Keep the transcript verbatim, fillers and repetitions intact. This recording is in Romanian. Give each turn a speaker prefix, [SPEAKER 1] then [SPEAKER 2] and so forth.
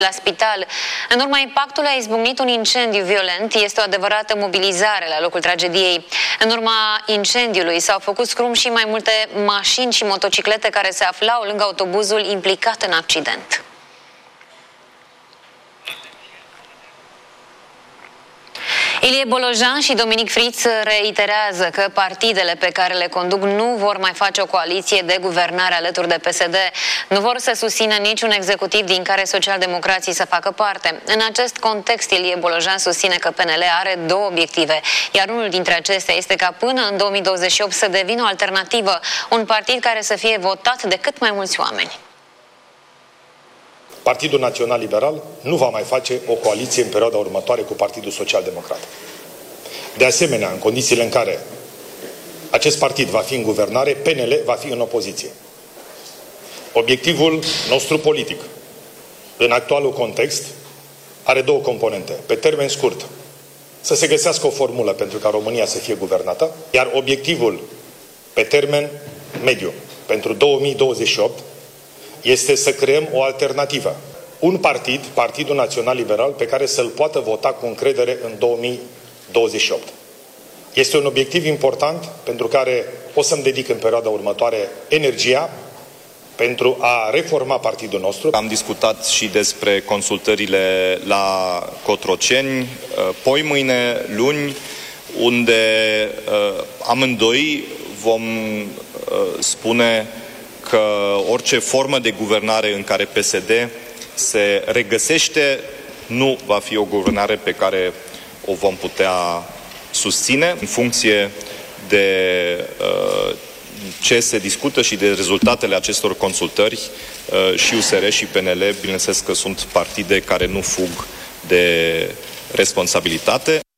[SPEAKER 1] la spital. În urma impactului a izbucnit un incendiu violent. Este o adevărată mobilizare la locul tragediei. În urma incendiului s-au făcut scrum și mai multe mașini și motociclete care se aflau lângă autobuzul implicat în accident. Ilie Bolojan și Dominic Friț reiterează că partidele pe care le conduc nu vor mai face o coaliție de guvernare alături de P S D. Nu vor să susțină niciun executiv din care socialdemocrații să facă parte. În acest context, Ilie Bolojan susține că P N L are două obiective, iar unul dintre acestea este ca până în două mii douăzeci și opt să devină o alternativă, un partid care să fie votat de cât mai mulți oameni.
[SPEAKER 2] Partidul Național Liberal nu va mai face o coaliție în perioada următoare cu Partidul Social Democrat. De asemenea, în condițiile în care acest partid va fi în guvernare, P N L va fi în opoziție. Obiectivul nostru politic, în actualul context, are două componente. Pe termen scurt, să se găsească o formulă pentru ca România să fie guvernată, iar obiectivul pe termen mediu, pentru două mii douăzeci și opt, este să creăm o alternativă. Un partid, Partidul Național Liberal, pe care să-l poată vota cu încredere în două mii douăzeci și opt. Este un obiectiv important pentru care o să-mi dedic în perioada următoare energia pentru a reforma partidul nostru.
[SPEAKER 3] Am discutat și despre consultările la Cotroceni, poi mâine, luni, unde amândoi vom spune că orice formă de guvernare în care P S D se regăsește nu va fi o guvernare pe care o vom putea susține. În funcție de uh, ce se discută și de rezultatele acestor consultări, uh, și U S R și P N L, bineînțeles că sunt partide care nu fug de responsabilitate.